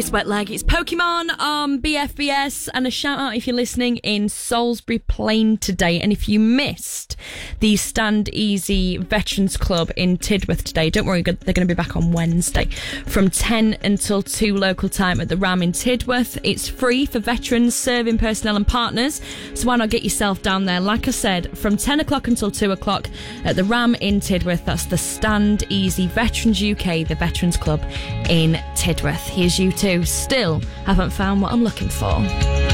It's Wet Leg, it's Pokemon on BFBS, and a shout out if you're listening in Salisbury Plain today. And if you missed the Stand Easy Veterans Club in Tidworth today, don't worry, they're going to be back on Wednesday from 10 until 2 local time at the Ram in Tidworth. It's free for veterans, serving personnel and partners, so why not get yourself down there? Like I said, from 10 o'clock until 2 o'clock at the Ram in Tidworth. That's the Stand Easy Veterans UK, the Veterans Club in Tidworth. Here's you two. Still haven't found what I'm looking for.